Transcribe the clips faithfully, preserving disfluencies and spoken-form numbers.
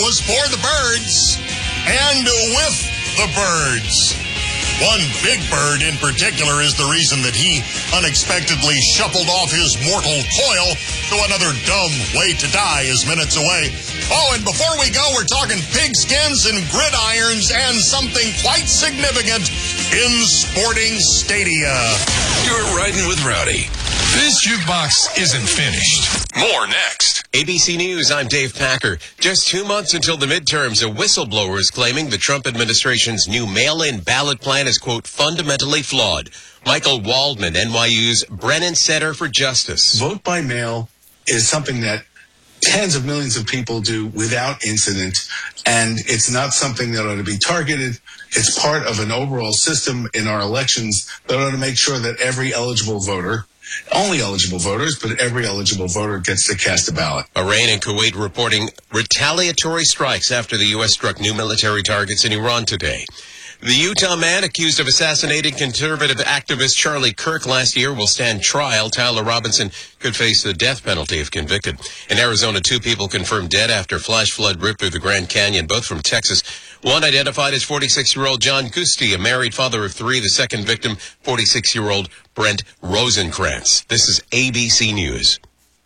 was for the birds and with the birds. One big bird in particular is the reason that he unexpectedly shuffled off his mortal coil, so another dumb way to die is minutes away. Oh, and before we go, we're talking pigskins and gridirons and something quite significant in sporting stadia. You're riding with Rowdy. This jukebox isn't finished. More next. A B C News, I'm Dave Packer. Just two months until the midterms, a whistleblower is claiming the Trump administration's new mail-in ballot plan is, quote, fundamentally flawed. Michael Waldman, N Y U's Brennan Center for Justice. Vote by mail is something that tens of millions of people do without incident, and it's not something that ought to be targeted. It's part of an overall system in our elections that ought to make sure that every eligible voter, only eligible voters, but every eligible voter gets to cast a ballot. Iran and Kuwait reporting retaliatory strikes after the U S struck new military targets in Iran today. The Utah man accused of assassinating conservative activist Charlie Kirk last year will stand trial. Tyler Robinson could face the death penalty if convicted. In Arizona, two people confirmed dead after flash flood ripped through the Grand Canyon, both from Texas. One identified as forty-six-year-old John Gusti, a married father of three. The second victim, forty-six-year-old Brent Rosenkrantz. This is A B C News.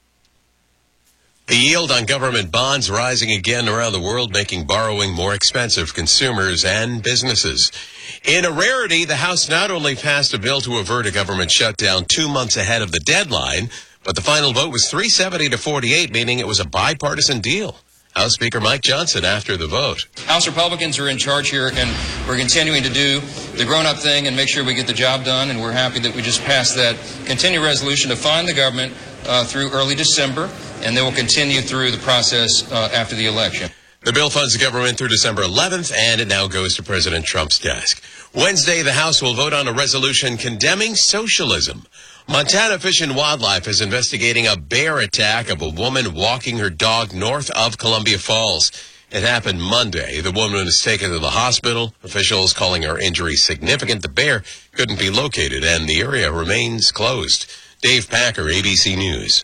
The yield on government bonds rising again around the world, making borrowing more expensive for consumers and businesses. In a rarity, the House not only passed a bill to avert a government shutdown two months ahead of the deadline, but the final vote was three seventy to forty-eight, meaning it was a bipartisan deal. House Speaker Mike Johnson after the vote. House Republicans are in charge here, and we're continuing to do the grown-up thing and make sure we get the job done, and we're happy that we just passed that continued resolution to fund the government uh, through early December, and they will continue through the process uh, after the election. The bill funds the government through December eleventh, and it now goes to President Trump's desk. Wednesday, the House will vote on a resolution condemning socialism. Montana Fish and Wildlife is investigating a bear attack of a woman walking her dog north of Columbia Falls. It happened Monday. The woman was taken to the hospital. Officials calling her injury significant. The bear couldn't be located, and the area remains closed. Dave Packer, A B C News.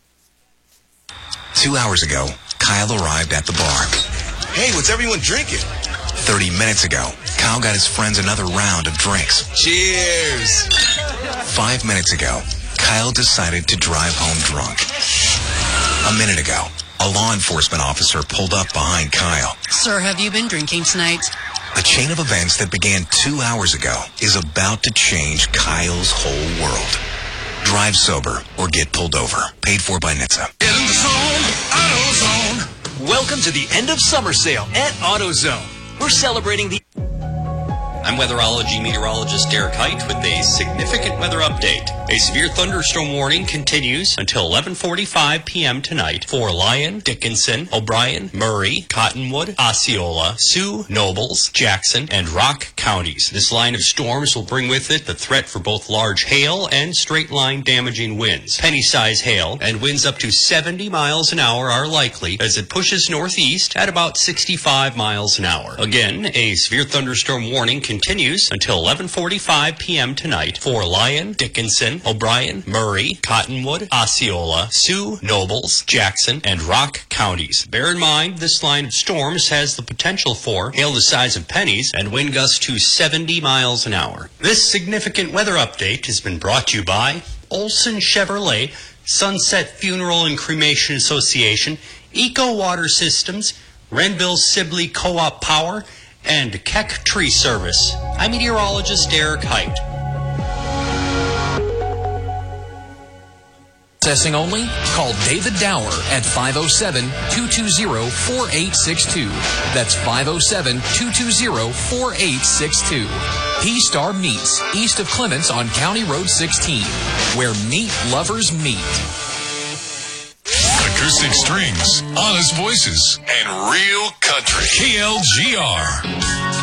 Two hours ago, Kyle arrived at the bar. Hey, what's everyone drinking? Thirty minutes ago, Kyle got his friends another round of drinks. Cheers! Five minutes ago, Kyle decided to drive home drunk. A minute ago, a law enforcement officer pulled up behind Kyle. Sir, have you been drinking tonight? The chain of events that began two hours ago is about to change Kyle's whole world. Drive sober or get pulled over. Paid for by N H T S A. Get in the zone, AutoZone. Welcome to the end of summer sale at AutoZone. We're celebrating the... I'm weatherology meteorologist Derek Height with a significant weather update. A severe thunderstorm warning continues until eleven forty-five p.m. tonight for Lyon, Dickinson, O'Brien, Murray, Cottonwood, Osceola, Sioux, Nobles, Jackson, and Rock counties. This line of storms will bring with it the threat for both large hail and straight-line damaging winds. Penny-size hail and winds up to seventy miles an hour are likely as it pushes northeast at about sixty-five miles an hour. Again, a severe thunderstorm warning continues until eleven forty-five p.m. tonight for Lyon, Dickinson, O'Brien, Murray, Cottonwood, Osceola, Sioux, Nobles, Jackson, and Rock counties. Bear in mind, this line of storms has the potential for hail the size of pennies and wind gusts to seventy miles an hour. This significant weather update has been brought to you by Olson Chevrolet, Sunset Funeral and Cremation Association, Eco Water Systems, Renville Sibley Co-op Power, and Keck Tree Service. I'm meteorologist Derek Height. Processing only? Call David Dower at five oh seven, two two zero, four eight six two. That's five oh seven, two two zero, four eight six two. P-Star Meats, east of Clements on County Road sixteen, where meat lovers meet. Acoustic strings, honest voices, and real country. K L G R.